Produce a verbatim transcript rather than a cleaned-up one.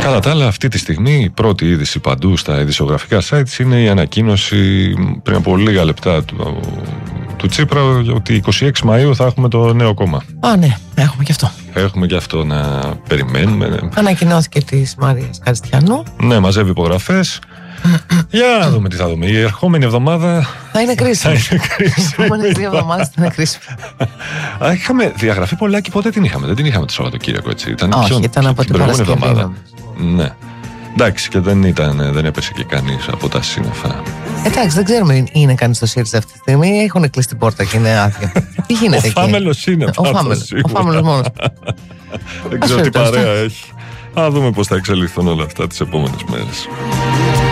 Κατά τα άλλα, αυτή τη στιγμή η πρώτη είδηση παντού στα ειδησιογραφικά sites είναι η ανακοίνωση πριν από λίγα λεπτά του, του Τσίπρα ότι είκοσι έξι Μαΐου θα έχουμε το νέο κόμμα. Α, ναι, έχουμε και αυτό. Έχουμε και αυτό να περιμένουμε. Ανακοινώθηκε της Μαρίας Καριστιανού. Ναι, μαζεύει υπογραφές. Για να δούμε τι θα δούμε. Η ερχόμενη εβδομάδα θα είναι κρίσιμη. Θα είναι κρίσιμη. Οι επόμενες δύο εβδομάδες θα είναι κρίσιμη. Είχαμε διαγραφή Πολάκη, πότε την είχαμε? Δεν την είχαμε το Σαββατοκύριακο, έτσι? Ήταν Όχι, πιο... ήταν από την προηγούμενη εβδομάδα. Ναι. Εντάξει, και δεν, ήταν, δεν έπεσε και κανείς από τα σύννεφα. Εντάξει, δεν ξέρουμε, είναι κανείς στο ΣΥΡΙΖΑ αυτή τη στιγμή. Έχουν κλείσει την πόρτα και είναι άδεια. Τι γίνεται εκεί? Ο Φάμελος είναι. Ο Φάμελος, ο Φάμελος μόνος. Δεν ξέρω τι παρέα έχει. Α δούμε πώς θα εξελιχθούν όλα αυτά τις επόμενες μέρες.